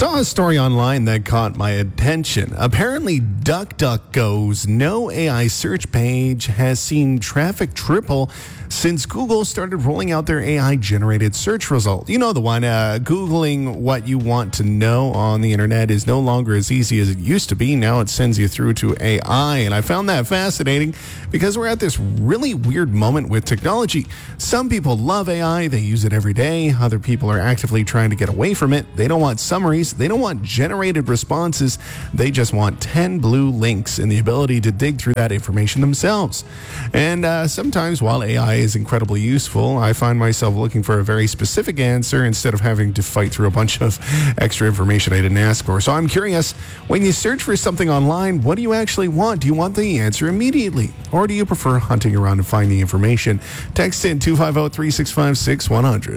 Saw a story online that caught my attention. Apparently, DuckDuckGo's no AI search page has seen traffic triple since Google started rolling out their AI-generated search result. You know the one, Googling what you want to know on the internet is no longer as easy as it used to be. Now it sends you through to AI, and I found that fascinating because we're at this really weird moment with technology. Some people love AI. They use it every day. Other people are actively trying to get away from it. They don't want summaries. They don't want generated responses. They just want 10 blue links and the ability to dig through that information themselves. And sometimes while AI is incredibly useful, I find myself looking for a very specific answer instead of having to fight through a bunch of extra information I didn't ask for. So I'm curious, when you search for something online, what do you actually want? Do you want the answer immediately? Or do you prefer hunting around and finding information? Text in 250-365-6100.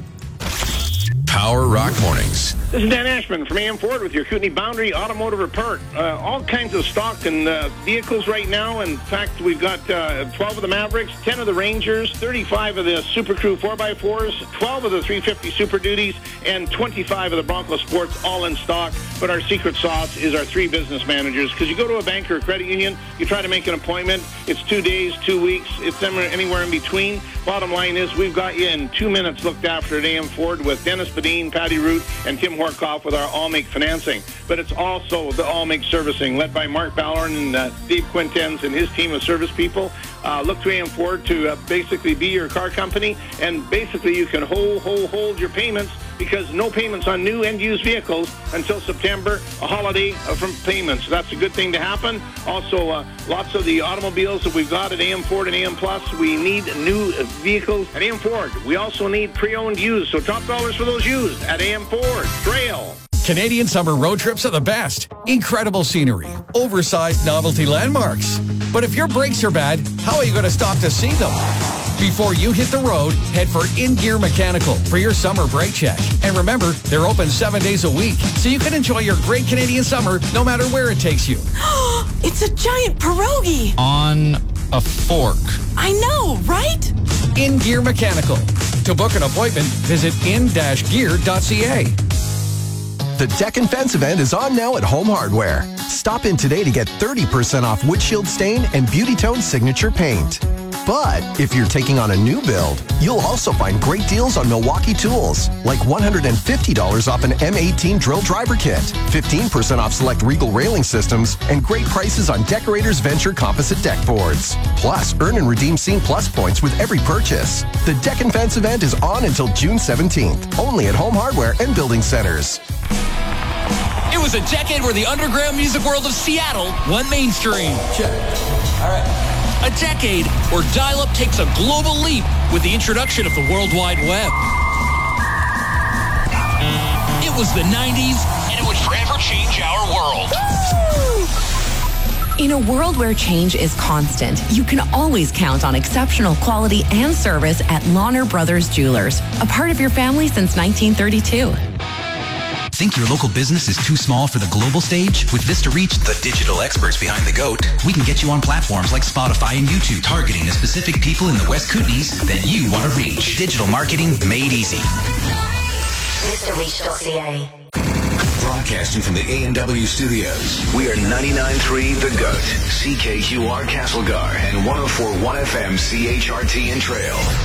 Power Rock Mornings. This is Dan Ashman from AM Ford with your Kootenai Boundary Automotive Report. All kinds of stock and vehicles right now. In fact, we've got 12 of the Mavericks, 10 of the Rangers, 35 of the Super Crew 4x4s, 12 of the 350 Super Duties, and 25 of the Bronco Sports all in stock. But our secret sauce is our 3 business managers. Because you go to a bank or a credit union, you try to make an appointment, it's 2 days, 2 weeks, it's anywhere in between. Bottom line is we've got you in 2 minutes looked after at AM Ford with Dennis Badine, Patty Root, and Tim Horkoff with our All-Make Financing. But it's also the All-Make Servicing, led by Mark Balloran and Dave Quintens and his team of service people. Look to AM Ford to basically be your car company, and basically you can hold your payments, because no payments on new and used vehicles until September, a holiday from payments. That's a good thing to happen. Also, lots of the automobiles that we've got at AM Ford and AM Plus, we need new vehicles at AM Ford. We also need pre-owned used, so top dollars for those used at AM Ford. Trail. Canadian summer road trips are the best. Incredible scenery, oversized novelty landmarks. But if your brakes are bad, how are you going to stop to see them? Before you hit the road, head for In Gear Mechanical for your summer brake check. And remember, they're open 7 days a week, so you can enjoy your great Canadian summer no matter where it takes you. It's a giant pierogi. On a fork. I know, right? In Gear Mechanical. To book an appointment, visit in-gear.ca. The Deck and Fence event is on now at Home Hardware. Stop in today to get 30% off windshield stain and Beauty Tone signature paint. But if you're taking on a new build, you'll also find great deals on Milwaukee tools, like $150 off an M18 drill driver kit, 15% off select Regal railing systems, and great prices on Decorators Venture composite deck boards. Plus, earn and redeem Scene Plus points with every purchase. The Deck and Fence event is on until June 17th, only at Home Hardware and Building Centers. It was a decade where the underground music world of Seattle won mainstream. Check. All right. A decade where dial-up takes a global leap with the introduction of the World Wide Web. It was the 90s, and it would forever change our world. In a world where change is constant, you can always count on exceptional quality and service at Lawner Brothers Jewelers, a part of your family since 1932. Think your local business is too small for the global stage? With Vista Reach, the digital experts behind the GOAT, we can get you on platforms like Spotify and YouTube, targeting the specific people in the West Kootenays that you want to reach. Digital marketing made easy. VistaReach.ca. Broadcasting from the A&W studios, we are 99.3 The GOAT, CKQR Castlegar, and 104.1 FM CHRT in Trail.